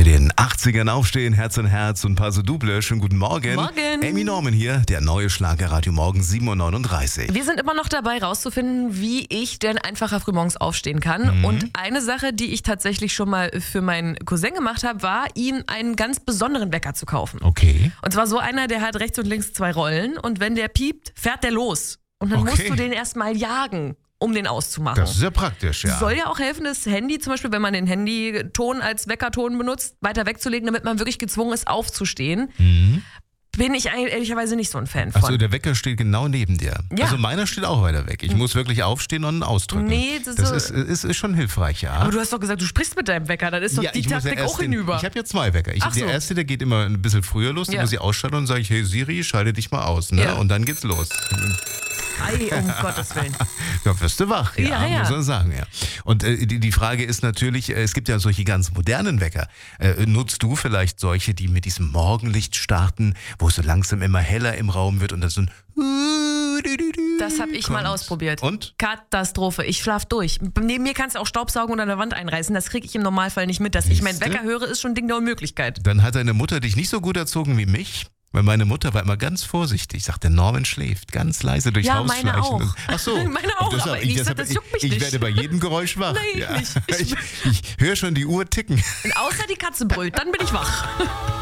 mit den 80ern aufstehen, Herz an Herz und Paso Doble. Schönen guten Morgen. Morgen. Amy Norman hier, der neue Schlagerradio Morgen 7.39 Uhr. Wir sind immer noch dabei, rauszufinden, wie ich denn einfacher frühmorgens aufstehen kann. Und eine Sache, die ich tatsächlich schon mal für meinen Cousin gemacht habe, war, ihm einen ganz besonderen Wecker zu kaufen. Okay. Und zwar so einer, der hat rechts und links 2 Rollen. Und wenn der piept, fährt der los. Und dann musst du den erstmal jagen, um den auszumachen. Das ist ja praktisch, ja. Soll ja auch helfen, das Handy, zum Beispiel, wenn man den Handyton als Weckerton benutzt, weiter wegzulegen, damit man wirklich gezwungen ist, aufzustehen. Bin ich eigentlich ehrlicherweise nicht so ein Fan von. Achso, der Wecker steht genau neben dir. Ja. Also meiner steht auch weiter weg. Ich muss wirklich aufstehen und ausdrücken. Nee, das ist schon hilfreich, ja. Aber du hast doch gesagt, du sprichst mit deinem Wecker, dann ist doch die Taktik auch hinüber. Ich habe ja 2 Wecker. Ach so. Der erste, der geht immer ein bisschen früher los, den muss ich ausschalten und sage ich, hey Siri, schalte dich mal aus. Ne? Ja. Und dann geht's los. Ei, um Gottes Willen. Ja, wirst du wach, Ja. muss man sagen, ja. Und die Frage ist natürlich, es gibt ja solche ganz modernen Wecker. Nutzt du vielleicht solche, die mit diesem Morgenlicht starten, wo es so langsam immer heller im Raum wird und dann so ein Das habe ich mal ausprobiert. Und? Katastrophe. Ich schlaf durch. Neben mir kannst du auch Staubsaugen oder an der Wand einreißen. Das kriege ich im Normalfall nicht mit. Dass ich meinen Wecker höre, ist schon ein Ding der Unmöglichkeit. Dann hat deine Mutter dich nicht so gut erzogen wie mich. Weil meine Mutter war immer ganz vorsichtig. Sagte, Norman schläft ganz leise durchs Haus meine schleichen. auch. Ach so. Meine auch, Das, aber ich sag, das juckt mich ich nicht. werde bei jedem Geräusch wach. Nein, ich nicht. Ich höre schon die Uhr ticken. Außer die Katze brüllt, dann bin ich wach.